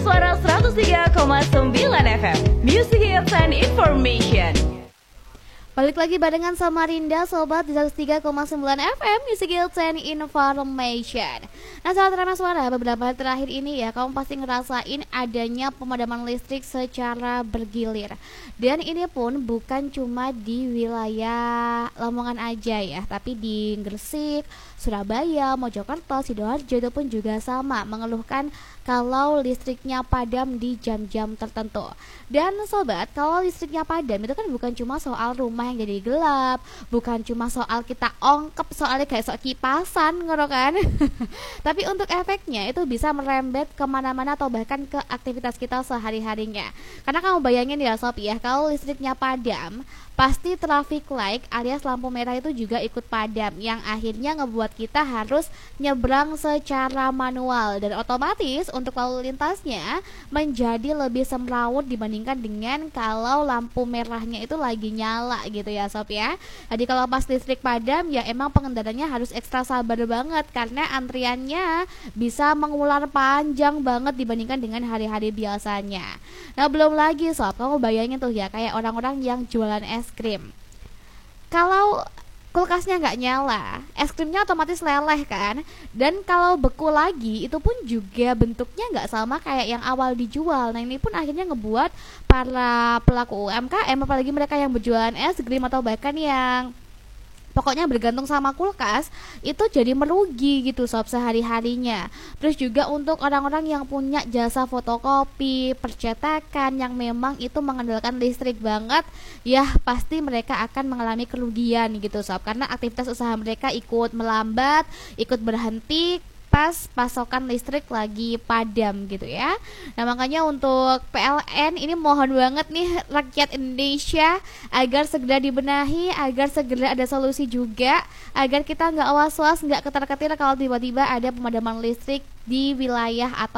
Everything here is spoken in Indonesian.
Suara 103,9 FM Music Hits and Information. Balik lagi barengan sama Rinda Sobat di 103,9 FM Music Hits and Information. Nah sahabat Rama Suara, beberapa hari terakhir ini ya kamu pasti ngerasain adanya pemadaman listrik secara bergilir. Dan ini pun bukan cuma di wilayah Lamongan aja ya, tapi di Gresik, Surabaya, Mojokerto, Sidoarjo itu pun juga sama mengeluhkan kalau listriknya padam di jam-jam tertentu. Dan sobat, kalau listriknya padam itu kan bukan cuma soal rumah yang jadi gelap, bukan cuma soal kita ongkep soalnya kayak sok kipasan ngono kan. Tapi untuk efeknya itu bisa merembet kemana-mana atau bahkan ke aktivitas kita sehari-harinya. Karena kamu bayangin ya sob ya, kalau listriknya padam pasti traffic light alias lampu merah itu juga ikut padam, yang akhirnya ngebuat kita harus nyebrang secara manual dan otomatis untuk lalu lintasnya menjadi lebih semrawut dibandingkan dengan kalau lampu merahnya itu lagi nyala gitu ya sob ya. Jadi kalau pas listrik padam ya emang pengendaranya harus ekstra sabar banget karena antriannya bisa mengular panjang banget dibandingkan dengan hari-hari biasanya. Nah belum lagi sob, kamu bayangin tuh ya kayak orang-orang yang jualan es krim. Kalau kulkasnya nggak nyala, es krimnya otomatis leleh kan. Dan kalau beku lagi, itu pun juga bentuknya nggak sama kayak yang awal dijual. Nah ini pun akhirnya ngebuat para pelaku UMKM, apalagi mereka yang berjualan es krim atau bahkan yang pokoknya bergantung sama kulkas itu jadi merugi gitu sob sehari-harinya. Terus juga untuk orang-orang yang punya jasa fotokopi, percetakan yang memang itu mengandalkan listrik banget, ya pasti mereka akan mengalami kerugian gitu sob, karena aktivitas usaha mereka ikut melambat, ikut berhenti pas pasokan listrik lagi padam gitu ya. Nah makanya untuk PLN ini mohon banget nih rakyat Indonesia agar segera dibenahi, agar segera ada solusi juga, agar kita nggak was-was, nggak ketar-ketir kalau tiba-tiba ada pemadaman listrik di wilayah atau